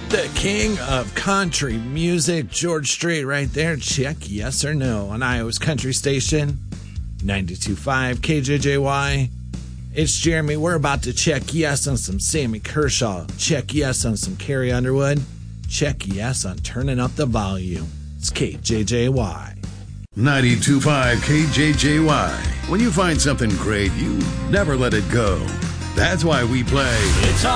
The king of country music, George Strait right there. Check yes or no on Iowa's country station, 92.5 KJJY. It's Jeremy. We're about to check yes on some Sammy Kershaw. Check yes on some Carrie Underwood. Check yes on turning up the volume. It's KJJY. 92.5 KJJY. When you find something great, you never let it go. That's why we play. It's